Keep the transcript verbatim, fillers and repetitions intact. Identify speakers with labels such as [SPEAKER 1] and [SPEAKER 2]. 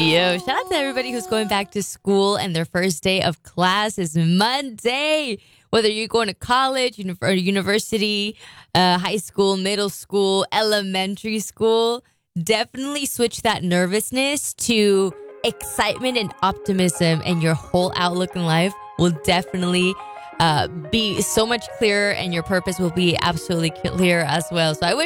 [SPEAKER 1] Yo, shout out to everybody who's going back to school and their first day of class is Monday. Whether you're going to college, uni- or university, uh, high school, middle school, elementary school, definitely switch that nervousness to excitement and optimism, and your whole outlook in life will definitely uh, be so much clearer, and your purpose will be absolutely clear as well. So I wish